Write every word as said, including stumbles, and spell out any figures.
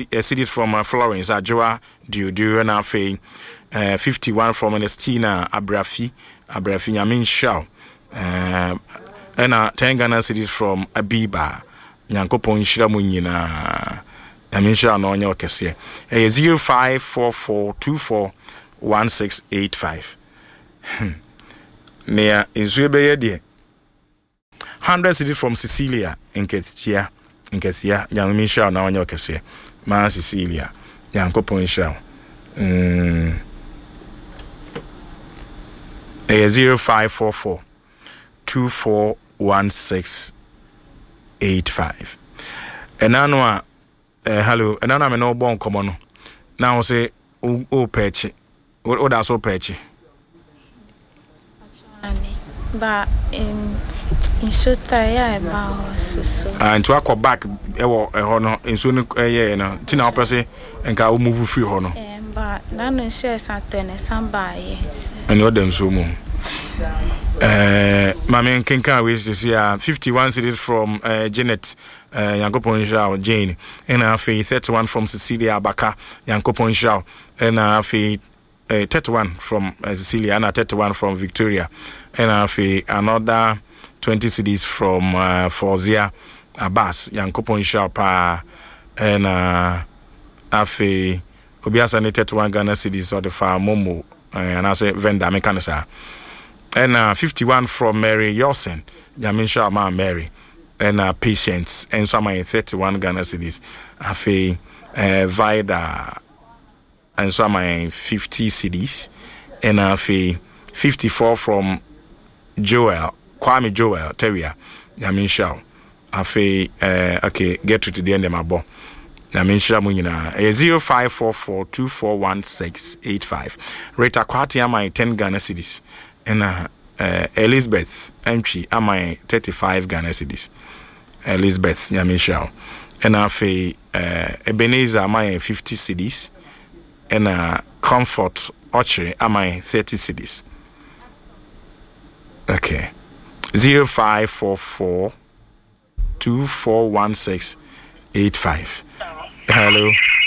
cities from uh, Florence, Ajoa, Diodio, and Afe, uh, fifty-one from Ernestina, Abrafi, Abrafi, Yamin Shao, uh, and uh, ten Ghana cities from Abiba, Yankopon Shiramunina, Yamin Shao, no one kese. Uh, zero five four four two four one six eight five. Near in Swebe, dear. Hundred cities from Sicilia, in Ketia. Nkesia young Michelle na wanyo kese ma Cecilia yankopon shao mm eh zero five four four two four one six eight five enano a eh hello enano me no bon komo no na wo se o pechi o da so pechi ba em inso taya e ba so ah into akọ back e wo e ho no inso no eh no ti na opese enka o move free ho no eh ba na no share satene samba ye ani odem so mu eh mama kenka we see ah fifty-one cities from uh, Janet uh, Yankopon Shao Jane and afi thirty-one from Cecilia Abaka Yankopon Shao and afi uh, thirty-one from uh, Cecilia and thirty-one from Victoria and afi another twenty cities from uh, Fozia Abbas Yankopon Shao pa and uh, afi obiasa ne thirty-one Ghana cities or the far momo uh, and I say vendor mekanisa and uh, fifty-one from Mary Yosen Yamin Shama Mary and uh, Patience and some uh, thirty-one Ghana cities afi uh, Vida and some uh, fifty cities and afi fifty-four from Joel Kwame Joel Terrier Yamin Shao afi uh, okay get to the end of my bo Yamin Shao munyina uh, zero five four four two four one six eight five Rita Kwati am ten Ghana cities and uh, uh, Elizabeth entry am I thirty-five Ghana cedis. Elizabeth Yamin Shao and afi uh, Ebenezer am I fifty cedis and uh, Comfort Orchard am I thirty cedis. Okay. Zero five four four two four one six eight five. Hello.